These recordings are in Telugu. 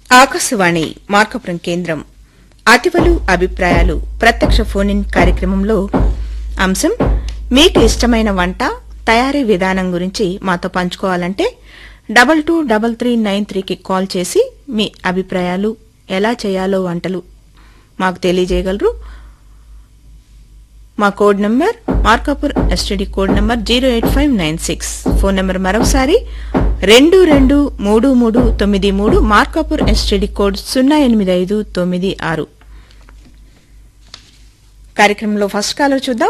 ఆకాశవాణి మార్కాపురం కేంద్రం అతివలు అభిప్రాయాలు ప్రత్యక్ష ఫోన్ ఇన్ కార్యక్రమంలో అంశం మీకు ఇష్టమైన వంట తయారీ విధానం గురించి మాతో పంచుకోవాలంటే 223393 కి కాల్ చేసి మీ అభిప్రాయాలు ఎలా చేయాలో వంటలు మాకు తెలియజేయగలరు. మా code number Markapur STD code number 08596. Phone number మరోసారి 223393 మార్కాపూర్ ఎస్టీడీ కోడ్ 08596. కార్యక్రమంలో ఫస్ట్ కాలర్ చూద్దాం.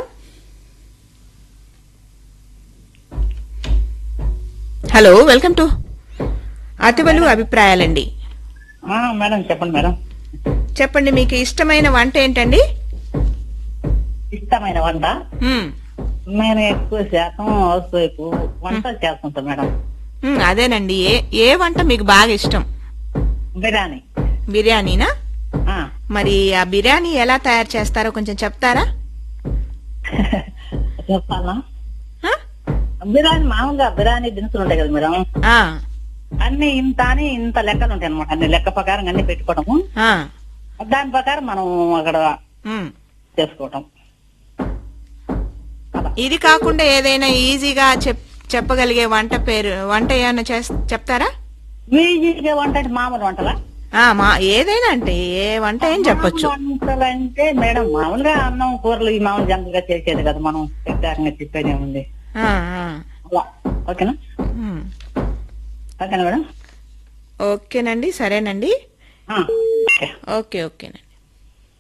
Hello, welcome to అతివలు అభిప్రాయాలండి. మేడం చెప్పండి మేడం. చెప్పండి, మీకు ఇష్టమైన వంట ఏంటండి? ఇష్టమైన వంట నేను ఎక్కువ శాతం హౌస్ వైపు వంట చేస్తుంటా మేడం. అదేనండి, ఏ వంట మీకు బాగా ఇష్టం? బిర్యానీ. బిర్యానీనా? మరి ఆ బిర్యానీ ఎలా తయారు చేస్తారో కొంచెం చెప్తారా? చెప్పాలా? బిర్యానీ మామూలుగా బిర్యానీ దినుసులు ఉంటాయి కదా మేడం, అన్ని ఇంత లెక్కలు ఉంటాయి అనమాట. అన్ని లెక్క ప్రకారం అన్ని పెట్టుకోవటము, దాని ప్రకారం మనం అక్కడ చేసుకోవటం. ఇది కాకుండా ఏదైనా ఈజీగా చెప్పగలిగే వంట ఏమైనా చెప్తారా? ఈజీగా వంట అంటే మామూలు వంటలా? ఏదైనా అంటే ఏ వంట ఏం చెప్పొచ్చు. వంటలు అంటే మేడం మామూలుగా అన్నం కూరలు ఈ మామూలు జనరల్ గా చేసేది కదా, మనం ప్రత్యేకంగా చెప్పేది ఏముంది. ఓకేనా? ఓకేనా మేడం? ఓకేనండి, సరేనండి. ఓకేనండి.